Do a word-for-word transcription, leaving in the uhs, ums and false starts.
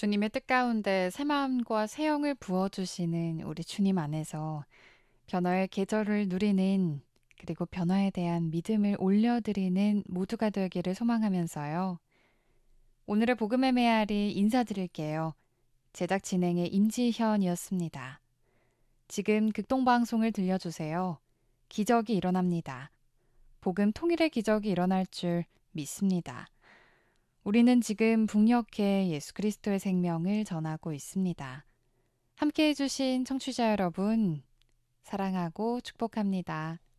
주님의 뜻 가운데 새 마음과 새 영을 부어주시는 우리 주님 안에서 변화의 계절을 누리는 그리고 변화에 대한 믿음을 올려드리는 모두가 되기를 소망하면서요. 오늘의 복음의 메아리 인사드릴게요. 제작 진행의 임지현이었습니다. 지금 극동방송을 들려주세요. 기적이 일어납니다. 복음 통일의 기적이 일어날 줄 믿습니다. 우리는 지금 북녘에 예수 그리스도의 생명을 전하고 있습니다. 함께 해주신 청취자 여러분, 사랑하고 축복합니다.